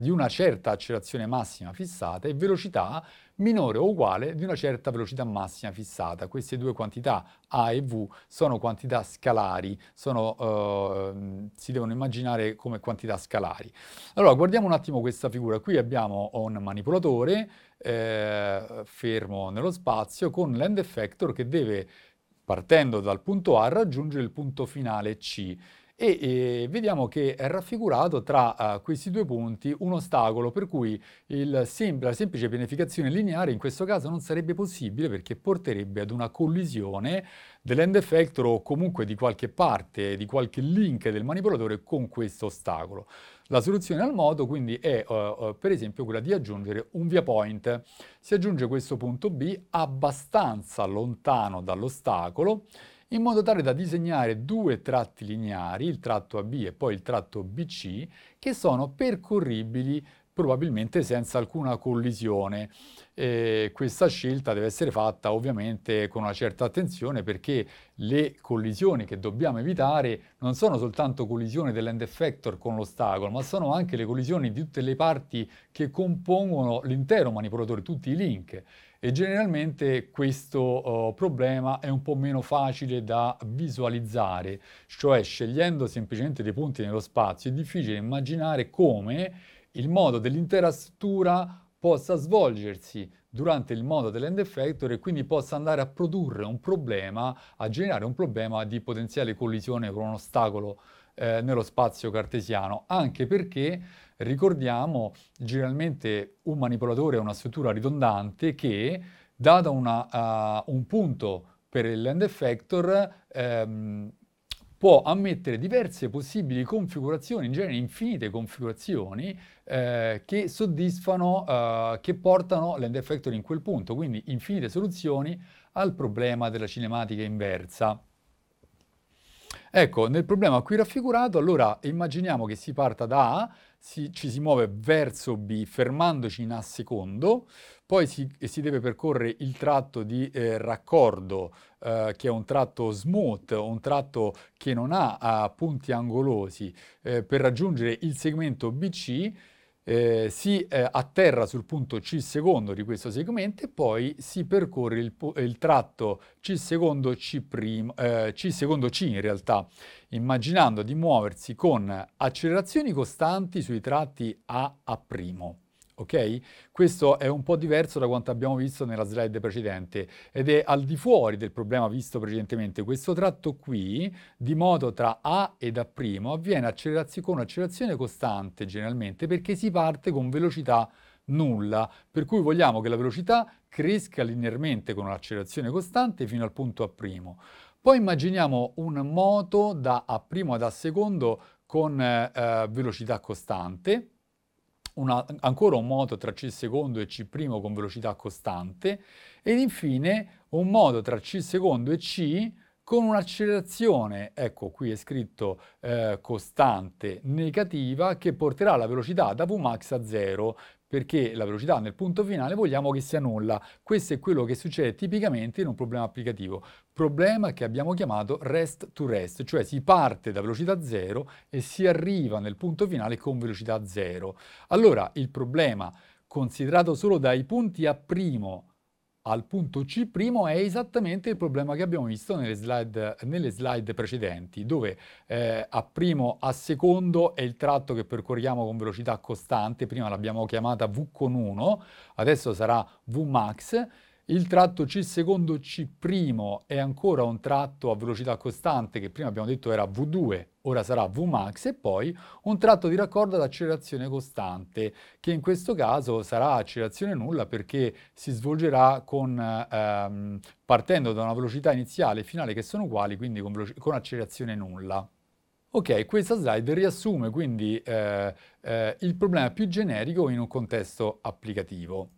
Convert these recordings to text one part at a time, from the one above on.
di una certa accelerazione massima fissata e velocità minore o uguale di una certa velocità massima fissata. Queste due quantità A e V sono quantità scalari, si devono immaginare come quantità scalari. Allora, guardiamo un attimo questa figura. Qui abbiamo un manipolatore fermo nello spazio con l'end effector che deve, partendo dal punto A, raggiungere il punto finale C. Vediamo che è raffigurato tra questi due punti un ostacolo per cui la semplice pianificazione lineare in questo caso non sarebbe possibile perché porterebbe ad una collisione dell'end effector o comunque di qualche parte, di qualche link del manipolatore con questo ostacolo. La soluzione al modo quindi è per esempio quella di aggiungere un via point. Si aggiunge questo punto B abbastanza lontano dall'ostacolo in modo tale da disegnare due tratti lineari, il tratto AB e poi il tratto BC, che sono percorribili probabilmente senza alcuna collisione. Questa scelta deve essere fatta ovviamente con una certa attenzione perché le collisioni che dobbiamo evitare non sono soltanto collisioni dell'end effector con l'ostacolo, ma sono anche le collisioni di tutte le parti che compongono l'intero manipolatore, tutti i link. E generalmente questo problema è un po' meno facile da visualizzare, cioè scegliendo semplicemente dei punti nello spazio è difficile immaginare come il modo dell'intera struttura possa svolgersi durante il modo dell'end effector e quindi possa andare a produrre un problema, a generare un problema di potenziale collisione con un ostacolo nello spazio cartesiano, anche perché ricordiamo generalmente un manipolatore è una struttura ridondante che, data un punto per l'end effector, può ammettere diverse possibili configurazioni, in genere infinite configurazioni, che soddisfano, che portano l'end effector in quel punto, quindi infinite soluzioni al problema della cinematica inversa. Ecco, nel problema qui raffigurato, allora immaginiamo che si parta da A, ci si muove verso B fermandoci in A secondo, poi si deve percorrere il tratto di raccordo, che è un tratto smooth, un tratto che non ha punti angolosi, per raggiungere il segmento BC. Si atterra sul punto C secondo di questo segmento e poi si percorre il tratto C secondo C, C secondo C in realtà, immaginando di muoversi con accelerazioni costanti sui tratti A a'. Ok? Questo è un po' diverso da quanto abbiamo visto nella slide precedente ed è al di fuori del problema visto precedentemente. Questo tratto qui, di moto tra A ed A', avviene con accelerazione costante generalmente perché si parte con velocità nulla, per cui vogliamo che la velocità cresca linearmente con un'accelerazione costante fino al punto A'. Poi immaginiamo un moto da A' ad A secondo con velocità costante, ancora un moto tra C secondo e C' con velocità costante ed infine un moto tra C secondo e C con un'accelerazione, ecco qui è scritto costante negativa, che porterà la velocità da Vmax a 0 perché la velocità nel punto finale vogliamo che sia nulla. Questo è quello che succede tipicamente in un problema applicativo. Problema che abbiamo chiamato rest to rest, cioè si parte da velocità 0 e si arriva nel punto finale con velocità 0. Allora, il problema, considerato solo dai punti A' al punto C' è esattamente il problema che abbiamo visto nelle slide precedenti, dove A' a secondo è il tratto che percorriamo con velocità costante, prima l'abbiamo chiamata V con 1, adesso sarà Vmax. Il tratto C secondo C' è ancora un tratto a velocità costante che prima abbiamo detto era V2, ora sarà Vmax e poi un tratto di raccordo ad accelerazione costante che in questo caso sarà accelerazione nulla perché si svolgerà partendo da una velocità iniziale e finale che sono uguali, quindi con accelerazione nulla. Ok, questa slide riassume quindi il problema più generico in un contesto applicativo.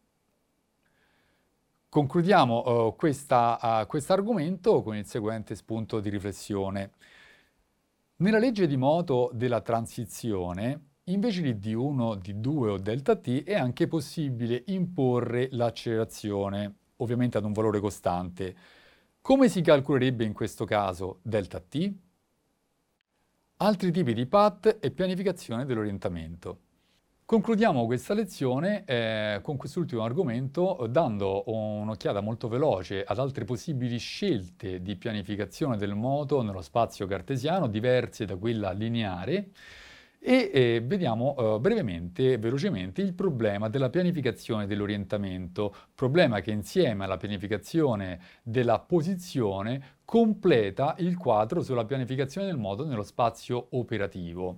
Concludiamo questo argomento con il seguente spunto di riflessione. Nella legge di moto della transizione, invece di D1, D2 o delta t, è anche possibile imporre l'accelerazione, ovviamente ad un valore costante. Come si calcolerebbe in questo caso delta t? Altri tipi di path e pianificazione dell'orientamento. Concludiamo questa lezione con quest'ultimo argomento dando un'occhiata molto veloce ad altre possibili scelte di pianificazione del moto nello spazio cartesiano, diverse da quella lineare, e vediamo brevemente, velocemente, il problema della pianificazione dell'orientamento, problema che insieme alla pianificazione della posizione completa il quadro sulla pianificazione del moto nello spazio operativo.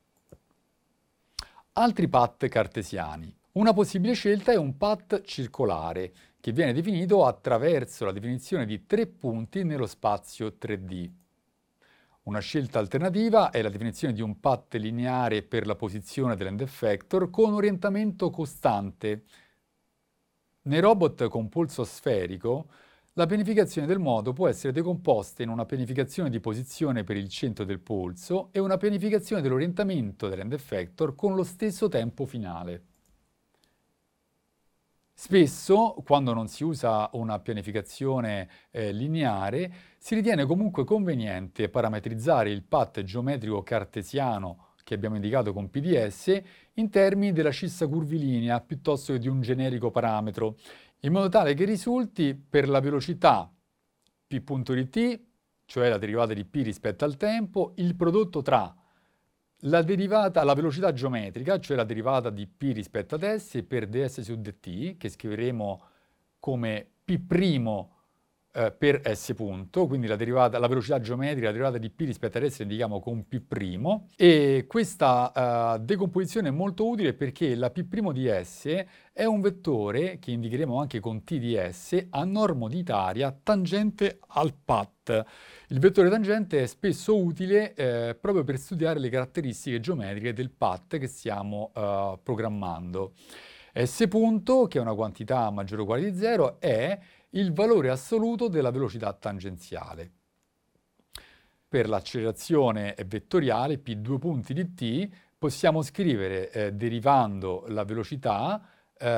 Altri path cartesiani. Una possibile scelta è un path circolare, che viene definito attraverso la definizione di 3 punti nello spazio 3D. Una scelta alternativa è la definizione di un path lineare per la posizione dell'end effector con orientamento costante. Nei robot con polso sferico, la pianificazione del moto può essere decomposta in una pianificazione di posizione per il centro del polso e una pianificazione dell'orientamento dell'end effector con lo stesso tempo finale. Spesso, quando non si usa una pianificazione lineare, si ritiene comunque conveniente parametrizzare il path geometrico cartesiano che abbiamo indicato con PDS in termini della scissa curvilinea piuttosto che di un generico parametro, in modo tale che risulti per la velocità p punto di t, cioè la derivata di p rispetto al tempo, il prodotto tra la velocità geometrica, cioè la derivata di p rispetto ad s per ds su dt, che scriveremo come p' per s punto, quindi la velocità geometrica, la derivata di p rispetto ad s la indichiamo con p', e questa decomposizione è molto utile perché la p' di s è un vettore, che indicheremo anche con t di s, a normoditaria tangente al path. Il vettore tangente è spesso utile proprio per studiare le caratteristiche geometriche del path che stiamo programmando. S punto, che è una quantità maggiore o uguale di 0, è il valore assoluto della velocità tangenziale. Per l'accelerazione vettoriale p 2 punti di t possiamo scrivere, derivando la velocità,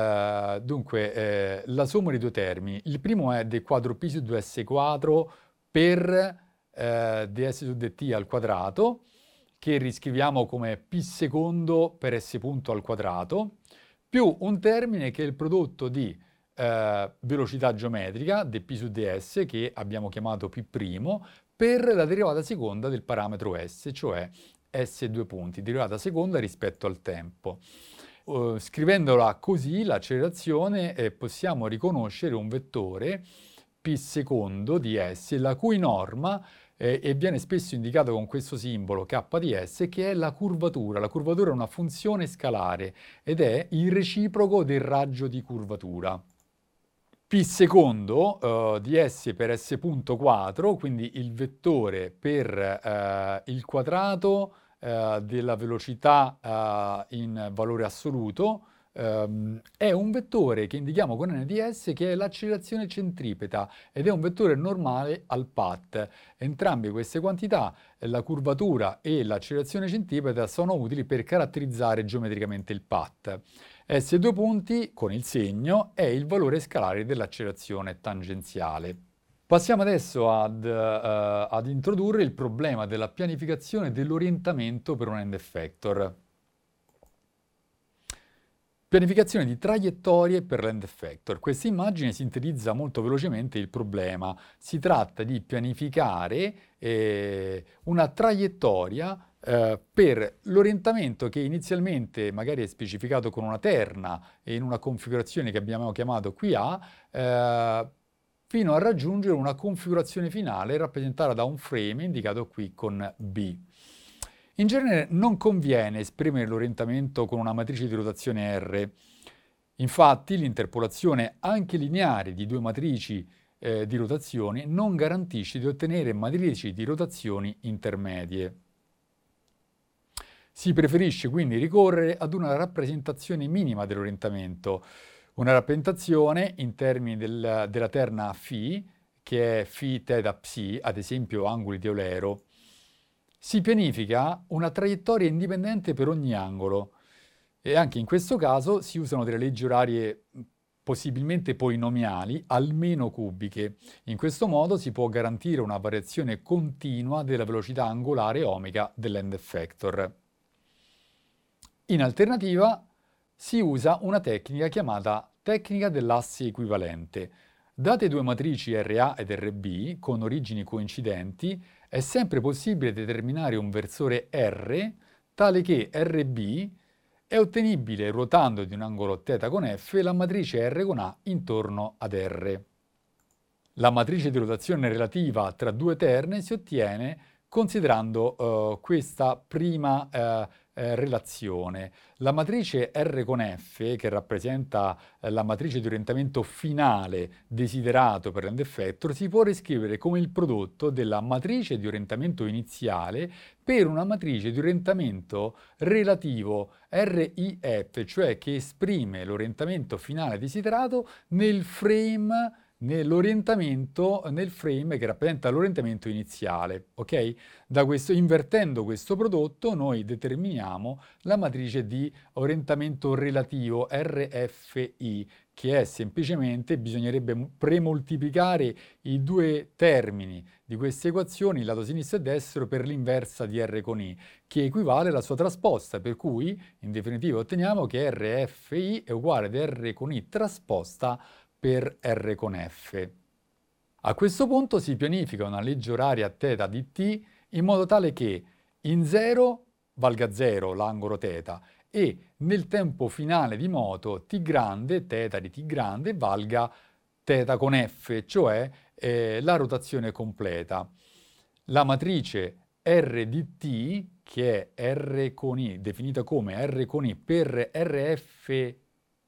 dunque la somma di due termini. Il primo è d quadro p su 2s quadro per ds su dt al quadrato, che riscriviamo come p secondo per s punto al quadrato, più un termine che è il prodotto di velocità geometrica, dp su ds, che abbiamo chiamato p', per la derivata seconda del parametro s, cioè s 2 punti, derivata seconda rispetto al tempo. Scrivendola così, l'accelerazione, possiamo riconoscere un vettore p secondo di s, la cui norma e viene spesso indicato con questo simbolo k di s, che è la curvatura. La curvatura è una funzione scalare ed è il reciproco del raggio di curvatura. P secondo di s per s punto quadro, quindi il vettore per il quadrato della velocità in valore assoluto, è un vettore che indichiamo con n di s, che è l'accelerazione centripeta, ed è un vettore normale al path. Entrambe queste quantità, la curvatura e l'accelerazione centripeta, sono utili per caratterizzare geometricamente il path. S 2 punti, con il segno, è il valore scalare dell'accelerazione tangenziale. Passiamo adesso ad introdurre il problema della pianificazione dell'orientamento per un end effector. Pianificazione di traiettorie per l'end effector. Questa immagine sintetizza molto velocemente il problema. Si tratta di pianificare una traiettoria per l'orientamento che inizialmente magari è specificato con una terna e in una configurazione che abbiamo chiamato qui A, fino a raggiungere una configurazione finale rappresentata da un frame indicato qui con B. In genere non conviene esprimere l'orientamento con una matrice di rotazione R. Infatti l'interpolazione anche lineare di due matrici di rotazioni non garantisce di ottenere matrici di rotazioni intermedie. Si preferisce quindi ricorrere ad una rappresentazione minima dell'orientamento, una rappresentazione in termini della terna φ, che è φ θ psi, ad esempio angoli di Eulero. Si pianifica una traiettoria indipendente per ogni angolo e anche in questo caso si usano delle leggi orarie possibilmente polinomiali, almeno cubiche. In questo modo si può garantire una variazione continua della velocità angolare omica dell'end effector. In alternativa, si usa una tecnica chiamata tecnica dell'asse equivalente. Date due matrici RA ed RB con origini coincidenti, è sempre possibile determinare un versore R tale che RB è ottenibile ruotando di un angolo θ con F la matrice R con A intorno ad R. La matrice di rotazione relativa tra due terne si ottiene considerando questa prima relazione. La matrice R con F, che rappresenta la matrice di orientamento finale desiderato per l'end effector, si può riscrivere come il prodotto della matrice di orientamento iniziale per una matrice di orientamento relativo RIF, cioè che esprime l'orientamento finale desiderato nel frame nel frame che rappresenta l'orientamento iniziale, ok? Invertendo questo prodotto noi determiniamo la matrice di orientamento relativo RFI, che è semplicemente, bisognerebbe premoltiplicare i due termini di queste equazioni, lato sinistro e destro, per l'inversa di R con I, che equivale alla sua trasposta, per cui in definitiva otteniamo che RFI è uguale ad R con I trasposta per R con F. A questo punto si pianifica una legge oraria θ di t in modo tale che in 0 valga 0 l'angolo θ e nel tempo finale di moto t grande, θ di t grande, valga θ con F, cioè la rotazione completa. La matrice R di t, che è R con I, definita come R con I per RFI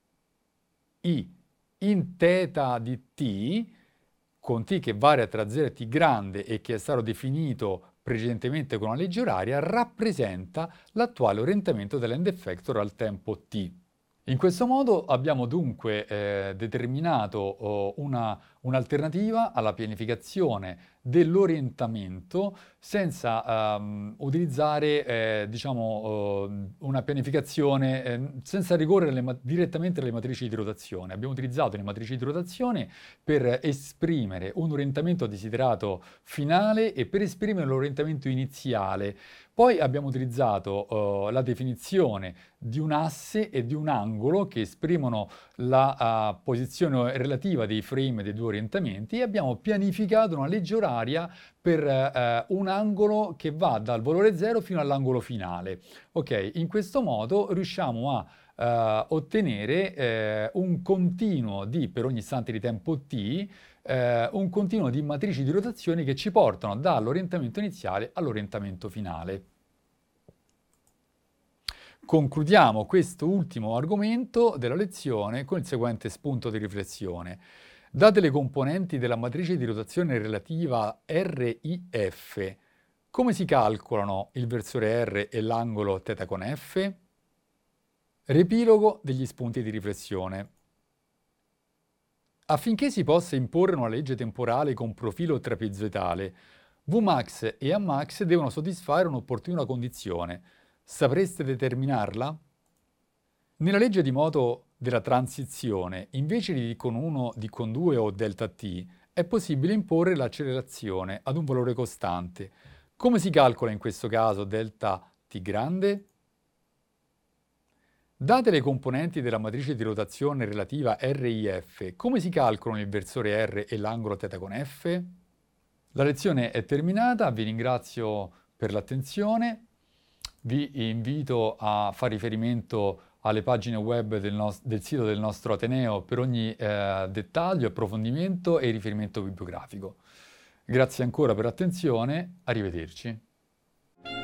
in θ di t, con t che varia tra 0 e t grande e che è stato definito precedentemente con una legge oraria, rappresenta l'attuale orientamento dell'end effector al tempo t. In questo modo abbiamo dunque determinato un'alternativa alla pianificazione dell'orientamento senza utilizzare una pianificazione senza ricorrere direttamente alle matrici di rotazione. Abbiamo utilizzato le matrici di rotazione per esprimere un orientamento desiderato finale e per esprimere l'orientamento iniziale. Poi abbiamo utilizzato la definizione di un asse e di un angolo che esprimono la posizione relativa dei frame dei due orientamenti e abbiamo pianificato una legge oraria per un angolo che va dal valore 0 fino all'angolo finale. Ok, in questo modo riusciamo a ottenere un continuo per ogni istante di tempo t, un continuo di matrici di rotazione che ci portano dall'orientamento iniziale all'orientamento finale. Concludiamo questo ultimo argomento della lezione con il seguente spunto di riflessione. Date le componenti della matrice di rotazione relativa RIF, come si calcolano il versore R e l'angolo θ con F? Riepilogo degli spunti di riflessione. Affinché si possa imporre una legge temporale con profilo trapezoidale, Vmax e Amax devono soddisfare un'opportuna condizione. Sapreste determinarla? Nella legge di moto della transizione, invece di con 1, d con 2 o ΔT, è possibile imporre l'accelerazione ad un valore costante. Come si calcola in questo caso ΔT grande? Date le componenti della matrice di rotazione relativa RIF, come si calcolano il versore R e l'angolo θ con F? La lezione è terminata, vi ringrazio per l'attenzione, vi invito a fare riferimento alle pagine web del sito del nostro Ateneo per ogni dettaglio, approfondimento e riferimento bibliografico. Grazie ancora per l'attenzione, arrivederci.